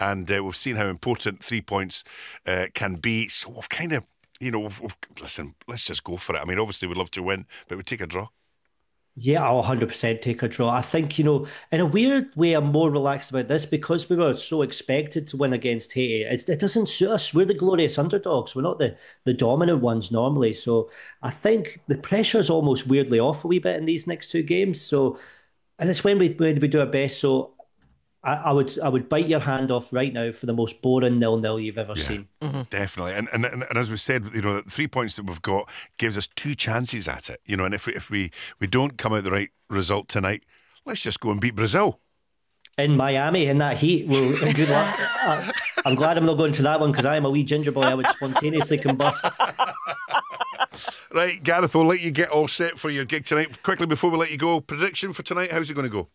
and we've seen how important 3 points can be. So we've kind of, listen, let's just go for it. I mean, obviously we'd love to win, but we'd take a draw. Yeah, I'll 100% take a draw. I think, in a weird way, I'm more relaxed about this because we were so expected to win against Haiti. It doesn't suit us. We're the glorious underdogs. We're not the dominant ones normally. So I think the pressure's almost weirdly off a wee bit in these next two games. So, and it's when we do our best. So I would bite your hand off right now for the most boring 0-0 you've ever Yeah, seen. definitely. And as we said, the 3 points that we've got gives us two chances at it. And if we don't come out the right result tonight, let's just go and beat Brazil. In Miami, in that heat, well, good luck. I'm glad I'm not going to that one because I am a wee ginger boy. I would spontaneously combust. Right, Gareth, we'll let you get all set for your gig tonight. Quickly, before we let you go, prediction for tonight, how's it going to go?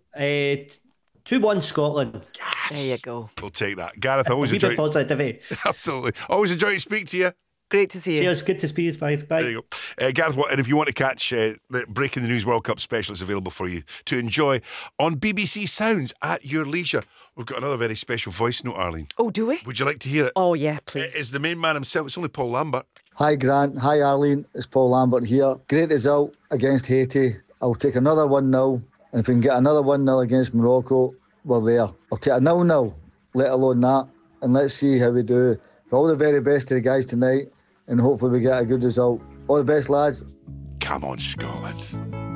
2-1 Scotland. There you go. We'll take that. Gareth, I A always wee enjoy bit positivity. Absolutely. Always enjoy to speak to you. Great to see you. Cheers. Good to speak to you, guys. Bye. There you go. Gareth, and if you want to catch the Breaking the News World Cup special, it's available for you to enjoy on BBC Sounds at your leisure. We've got another very special voice note, Arlene. Oh, do we? Would you like to hear it? Oh, yeah, please. It's the main man himself. It's only Paul Lambert. Hi Grant, hi Arlene, it's Paul Lambert here. Great result against Haiti. I'll take another 1-0, and if we can get another 1-0 against Morocco, we're there. I'll take a 0-0, let alone that, and let's see how we do. All the very best to the guys tonight, and hopefully we get a good result. All the best, lads. Come on, Scotland.